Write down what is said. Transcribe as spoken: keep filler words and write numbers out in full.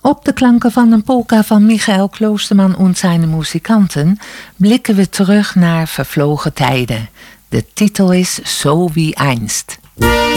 Op de klanken van een polka van Michael Kloosterman en zijn muzikanten blikken we terug naar vervlogen tijden. De titel is Zo wie einst.